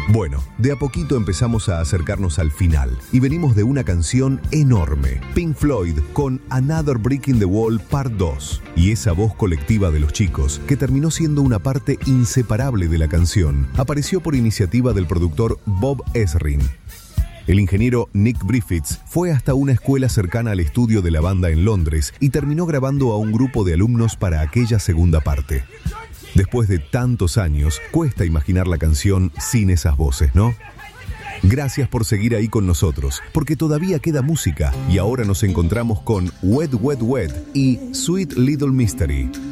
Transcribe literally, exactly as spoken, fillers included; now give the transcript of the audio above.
Bueno, de a poquito empezamos a acercarnos al final y venimos de una canción enorme, Pink Floyd con Another Brick in the Wall Part dos, y esa voz colectiva de los chicos, que terminó siendo una parte inseparable de la canción, apareció por iniciativa del productor Bob Ezrin. El ingeniero Nick Griffiths fue hasta una escuela cercana al estudio de la banda en Londres y terminó grabando a un grupo de alumnos para aquella segunda parte. Después de tantos años, cuesta imaginar la canción sin esas voces, ¿no? Gracias por seguir ahí con nosotros, porque todavía queda música y ahora nos encontramos con Wet, Wet, Wet y Sweet Little Mystery.